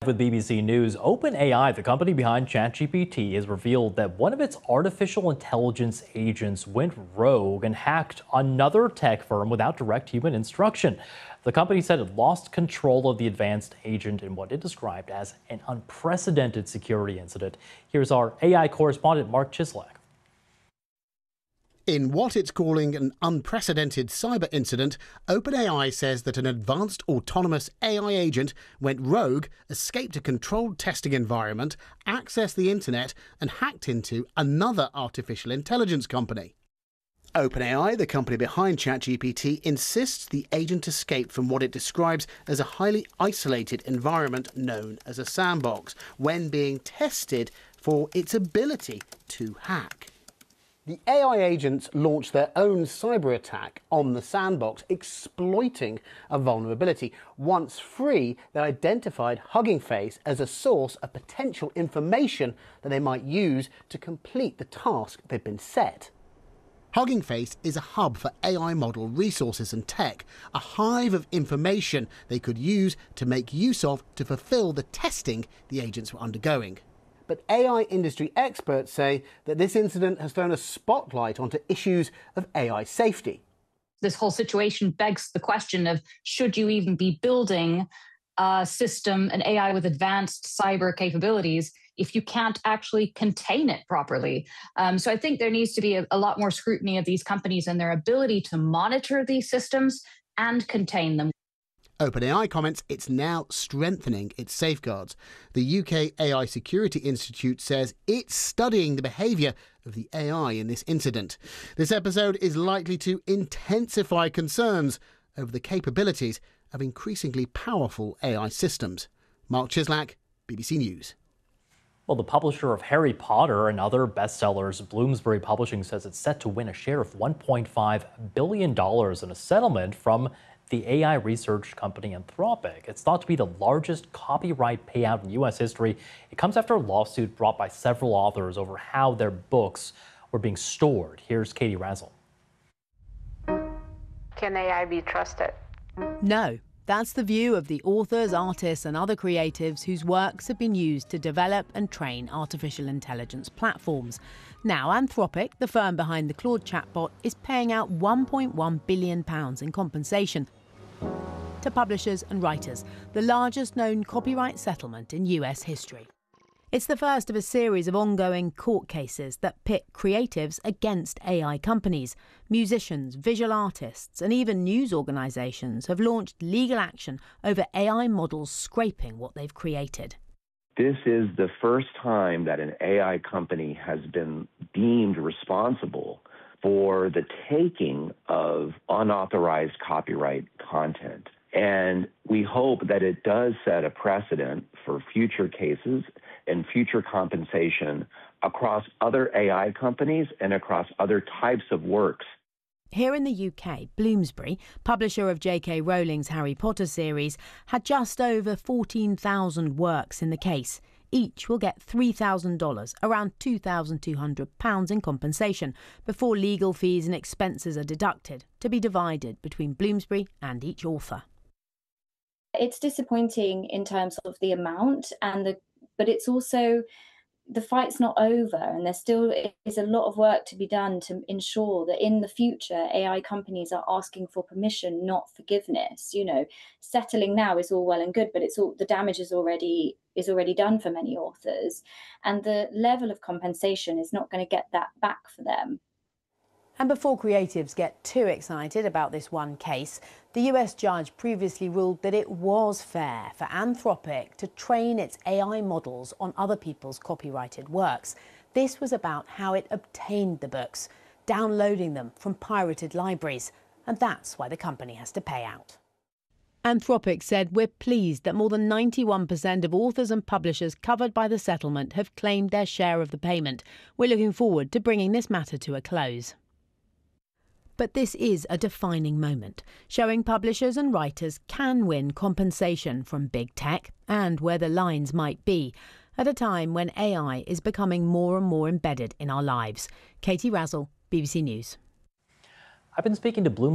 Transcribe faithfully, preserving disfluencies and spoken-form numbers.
With B B C News, OpenAI, the company behind ChatGPT, has revealed that one of its artificial intelligence agents went rogue and hacked another tech firm without direct human instruction. The company said it lost control of the advanced agent in what it described as an unprecedented security incident. Here's our A I correspondent, Mark Chislak. In what it's calling an unprecedented cyber incident, OpenAI says that an advanced autonomous A I agent went rogue, escaped a controlled testing environment, accessed the internet and hacked into another artificial intelligence company. OpenAI, the company behind ChatGPT, insists the agent escaped from what it describes as a highly isolated environment known as a sandbox, when being tested for its ability to hack. The A I agents launched their own cyber attack on the sandbox, exploiting a vulnerability. Once free, they identified Hugging Face as a source of potential information that they might use to complete the task they've been set. Hugging Face is a hub for A I model resources and tech, a hive of information they could use to make use of to fulfill the testing the agents were undergoing. But A I industry experts say that this incident has thrown a spotlight onto issues of A I safety. This whole situation begs the question of, should you even be building a system, an A I with advanced cyber capabilities, if you can't actually contain it properly? Um, so I think there needs to be a, a lot more scrutiny of these companies and their ability to monitor these systems and contain them. OpenAI comments it's now strengthening its safeguards. The U K A I Security Institute says it's studying the behaviour of the A I in this incident. This episode is likely to intensify concerns over the capabilities of increasingly powerful A I systems. Mark Chislak, B B C News. Well, the publisher of Harry Potter and other bestsellers, Bloomsbury Publishing, says it's set to win a share of one point five billion dollars in a settlement from the A I research company Anthropic. It's thought to be the largest copyright payout in U S history. It comes after a lawsuit brought by several authors over how their books were being stored. Here's Katie Razzle. Can A I be trusted? No. That's the view of the authors, artists and other creatives whose works have been used to develop and train artificial intelligence platforms. Now, Anthropic, the firm behind the Claude chatbot, is paying out one point one billion pounds in compensation to publishers and writers, the largest known copyright settlement in U S history. It's the first of a series of ongoing court cases that pit creatives against A I companies. Musicians, visual artists and even news organisations have launched legal action over A I models scraping what they've created. This is the first time that an A I company has been deemed responsible for the taking of unauthorized copyright content. And we hope that it does set a precedent for future cases and future compensation across other A I companies and across other types of works. Here in the U K, Bloomsbury, publisher of J K Rowling's Harry Potter series, had just over fourteen thousand works in the case. Each will get three thousand dollars, around two thousand two hundred pounds in compensation, before legal fees and expenses are deducted, to be divided between Bloomsbury and each author. It's disappointing in terms of the amount, and the, but it's also, the fight's not over, and there still is a lot of work to be done to ensure that in the future A I companies are asking for permission, not forgiveness. You know, settling now is all well and good, but it's all, the damage is already is already done for many authors, and the level of compensation is not going to get that back for them. And before creatives get too excited about this one case, the U S judge previously ruled that it was fair for Anthropic to train its A I models on other people's copyrighted works. This was about how it obtained the books, downloading them from pirated libraries, and that's why the company has to pay out. Anthropic said, "We're pleased that more than ninety-one percent of authors and publishers covered by the settlement have claimed their share of the payment. We're looking forward to bringing this matter to a close." But this is a defining moment, showing publishers and writers can win compensation from big tech and where the lines might be, at a time when A I is becoming more and more embedded in our lives. Katie Razzle, B B C News. I've been speaking to Bloomberg